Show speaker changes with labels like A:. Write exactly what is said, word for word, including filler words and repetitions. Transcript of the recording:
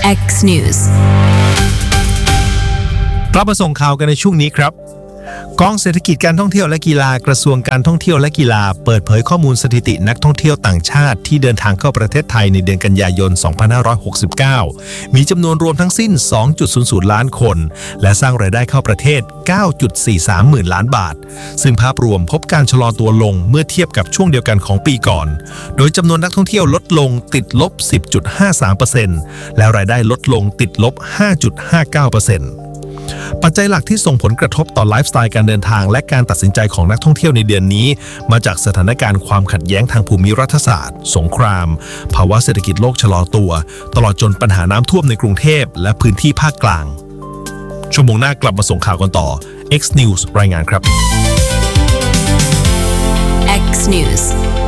A: X News
B: กลับมาส่งข่าวกันในช่วงนี้ครับกองเศรษฐกิจการท่องเที่ยวและกีฬากระทรวงการท่องเที่ยวและกีฬาเปิดเผยข้อมูลสถิตินักท่องเที่ยวต่างชาติที่เดินทางเข้าประเทศไทยในเดือนกันยายน สองพันห้าร้อยหกสิบเก้า มีจำนวนรวมทั้งสิ้น สองจุดศูนย์ศูนย์ ล้านคน และสร้างรายได้เข้าประเทศ เก้าจุดสี่สาม หมื่นล้านบาท ซึ่งภาพรวมพบการชะลอตัวลงเมื่อเทียบกับช่วงเดียวกันของปีก่อน โดยจำนวนนักท่องเที่ยวลดลงติดลบ สิบจุดห้าสามเปอร์เซ็นต์ และรายได้ลดลงติดลบ ห้าจุดห้าเก้าเปอร์เซ็นต์ปัจจัยหลักที่ส่งผลกระทบต่อไลฟ์สไตล์การเดินทางและการตัดสินใจของนักท่องเที่ยวในเดือนนี้มาจากสถานการณ์ความขัดแย้งทางภูมิรัฐศาสตร์สงครามภาวะเศรษฐกิจโลกชะลอตัวตลอดจนปัญหาน้ำท่วมในกรุงเทพและพื้นที่ภาคกลางชั่วโมงหน้ากลับมาส่งข่าวกันต่อ X News รายงานครับ
A: X News